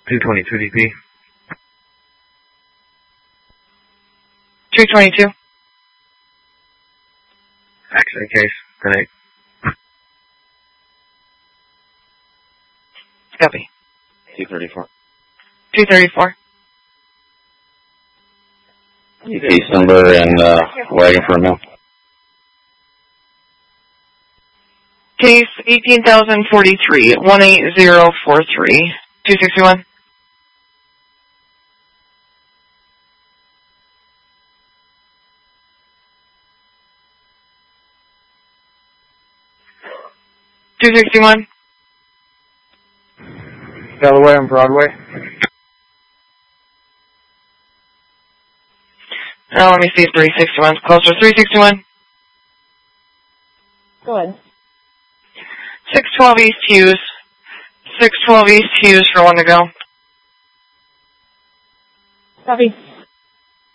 222 DP. 222. Accident case. Good night. Copy. 234. 234. Case number and wagon for a mill. Case 18,043, 18043. 261. $261. Delaware and Broadway. Now let me see if 361's closer. 361. Go ahead. 612 East Hughes. 612 East Hughes for one to go. Copy.